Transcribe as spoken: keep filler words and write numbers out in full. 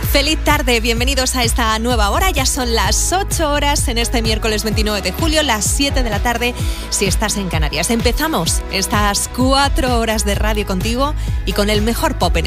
Feliz tarde, bienvenidos a esta nueva hora. Ya son las ocho horas en este miércoles veintinueve de julio, las siete de la tarde si estás en Canarias. Empezamos estas cuatro horas de radio contigo y con el mejor pop en